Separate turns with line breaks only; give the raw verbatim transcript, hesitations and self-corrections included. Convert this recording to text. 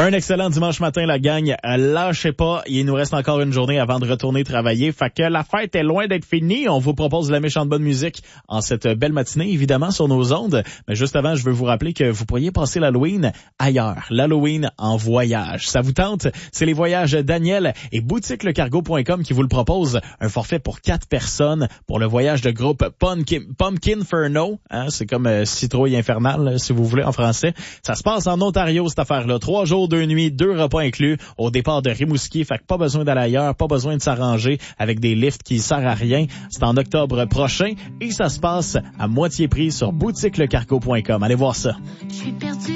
Un excellent dimanche matin, la gang. Lâchez pas, il nous reste encore une journée avant de retourner travailler. Fait que la fête est loin d'être finie. On vous propose de la méchante bonne musique en cette belle matinée, évidemment, sur nos ondes. Mais juste avant, je veux vous rappeler que vous pourriez passer l'Halloween ailleurs. L'Halloween en voyage. Ça vous tente? C'est les voyages Daniel et boutique le cargo point com qui vous le proposent. Un forfait pour quatre personnes pour le voyage de groupe Pumpkin, Pumpkinferno. Hein, c'est comme euh, citrouille infernale, si vous voulez, en français. Ça se passe en Ontario, cette affaire-là. Trois jours, deux nuits, deux repas inclus au départ de Rimouski. Fait que pas besoin d'aller ailleurs, pas besoin de s'arranger avec des lifts qui servent à rien. C'est en octobre prochain et ça se passe à moitié prix sur boutique le cargo point com. Allez voir ça.